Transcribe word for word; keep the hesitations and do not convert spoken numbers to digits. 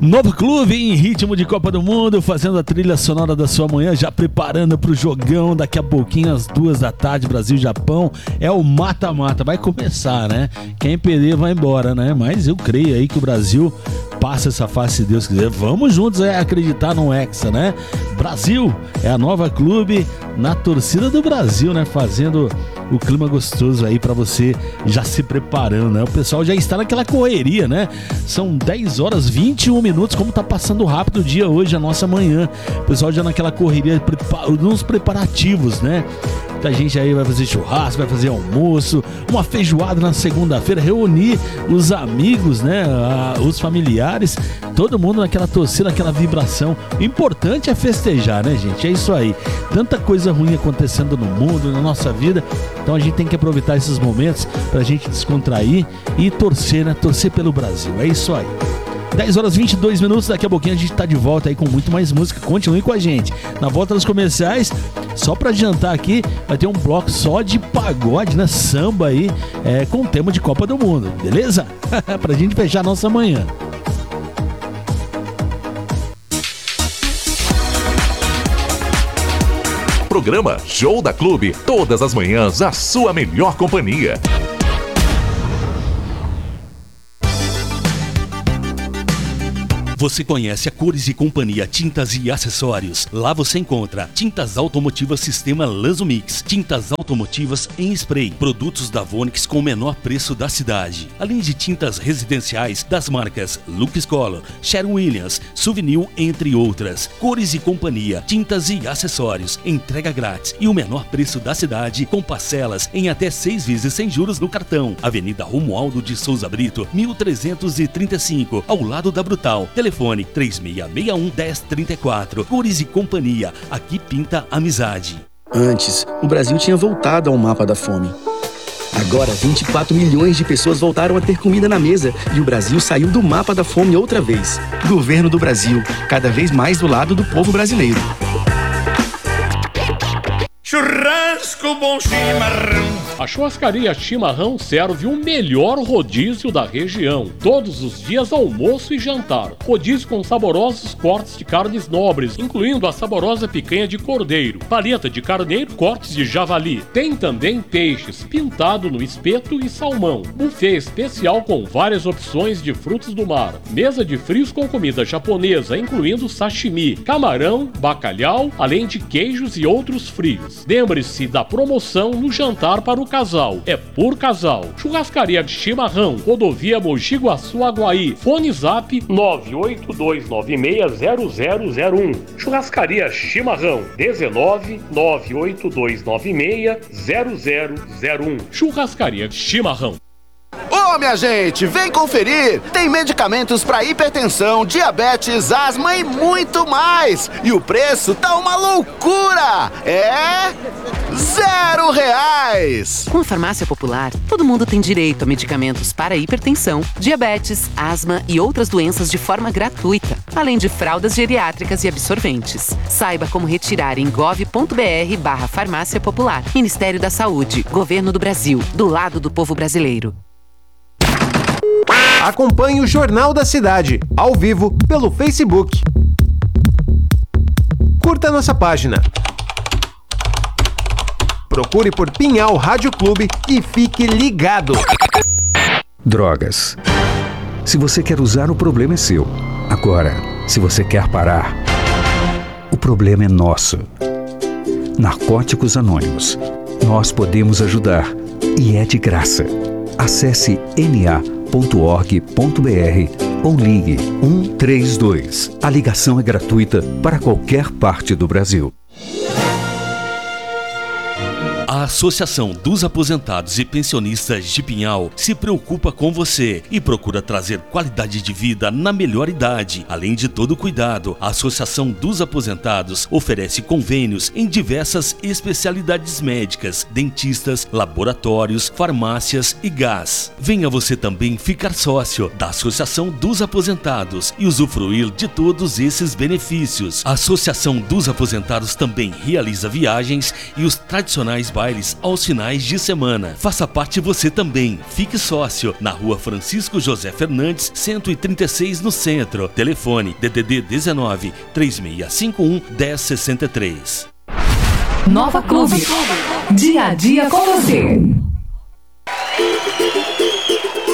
Novo clube em ritmo de Copa do Mundo, fazendo a trilha sonora da sua manhã, já preparando pro jogão daqui a pouquinho, às duas da tarde, Brasil e Japão. É o mata-mata, vai começar, né? Quem perder vai embora, né? Mas eu creio aí que o Brasil passa essa fase, se Deus quiser. Vamos juntos é, acreditar no Hexa, né? Brasil é a nova clube na torcida do Brasil, né? Fazendo o clima gostoso aí pra você já se preparando, né? O pessoal já está naquela correria, né? São dez horas e vinte e um minutos, como tá passando rápido o dia hoje, a nossa manhã. O pessoal já naquela correria, nos preparativos, né? A gente aí vai fazer churrasco, vai fazer almoço, uma feijoada na segunda-feira, reunir os amigos, né? Os familiares, todo mundo naquela torcida, naquela vibração. O importante é festejar, né, gente? É isso aí. Tanta coisa ruim acontecendo no mundo, na nossa vida. Então a gente tem que aproveitar esses momentos pra gente descontrair e torcer, né? Torcer pelo Brasil. É isso aí. dez horas e vinte e dois minutos, daqui a pouquinho a gente tá de volta aí com muito mais música. Continue com a gente. Na volta dos comerciais, só pra adiantar aqui, vai ter um bloco só de pagode, né? Samba aí, é, com o tema de Copa do Mundo, beleza? Pra gente fechar a nossa manhã. Programa Show da Clube, todas as manhãs a sua melhor companhia. Você conhece a Cores e Companhia Tintas e Acessórios? Lá você encontra tintas automotivas sistema Lazumix, tintas automotivas em spray, produtos da Vonix com o menor preço da cidade, além de tintas residenciais das marcas Lux Color, Sherwin-Williams, Souvenir, entre outras. Cores e Companhia Tintas e Acessórios, entrega grátis e o menor preço da cidade, com parcelas em até seis vezes sem juros no cartão. Avenida Romualdo de Souza Brito, mil trezentos e trinta e cinco, ao lado da Brutal. Telefone três seis seis um, um zero três quatro. Cores e Companhia, aqui pinta amizade. Antes, o Brasil tinha voltado ao mapa da fome. Agora, vinte e quatro milhões de pessoas voltaram a ter comida na mesa e o Brasil saiu do mapa da fome outra vez. Governo do Brasil, cada vez mais do lado do povo brasileiro. Churrasco bom chimarrão. A churrascaria Chimarrão serve o melhor rodízio da região. Todos os dias almoço e jantar. Rodízio com saborosos cortes de carnes nobres, incluindo a saborosa picanha de cordeiro, paleta de carneiro, cortes de javali. Tem também peixes, pintado no espeto e salmão. Buffet especial com várias opções de frutos do mar. Mesa de frios com comida japonesa, incluindo sashimi, camarão, bacalhau, além de queijos e outros frios. Lembre-se da promoção no jantar para o casal. É por casal. Churrascaria Chimarrão, Rodovia Mogi Guaçu, Aguaí. Fone Zap nove oito dois nove seis zero zero zero um. Churrascaria Chimarrão dezenove nove oito dois nove seis zero zero zero um. Churrascaria Chimarrão. Ô, minha gente, vem conferir! Tem medicamentos para hipertensão, diabetes, asma e muito mais! E o preço tá uma loucura! É... zero reais! Com a Farmácia Popular, todo mundo tem direito a medicamentos para hipertensão, diabetes, asma e outras doenças de forma gratuita, além de fraldas geriátricas e absorventes. Saiba como retirar em gov.br barra Farmácia Popular. Ministério da Saúde, Governo do Brasil, do lado do povo brasileiro. Acompanhe o Jornal da Cidade, ao vivo, pelo Facebook. Curta nossa página. Procure por Pinhal Rádio Clube e fique ligado. Drogas. Se você quer usar, o problema é seu. Agora, se você quer parar, o problema é nosso. Narcóticos Anônimos. Nós podemos ajudar e é de graça. Acesse n a ponto org ponto b r ou ligue um três dois. A ligação é gratuita para qualquer parte do Brasil. A Associação dos Aposentados e Pensionistas de Pinhal se preocupa com você e procura trazer qualidade de vida na melhor idade. Além de todo o cuidado, a Associação dos Aposentados oferece convênios em diversas especialidades médicas, dentistas, laboratórios, farmácias e gás. Venha você também ficar sócio da Associação dos Aposentados e usufruir de todos esses benefícios. A Associação dos Aposentados também realiza viagens e os tradicionais bailes melhores aos finais de semana. Faça parte você também. Fique sócio na Rua Francisco José Fernandes, cento e trinta e seis, no centro. Telefone D D D dezenove, três seis cinco um, um zero seis três. Nova Clube. Dia a dia com você.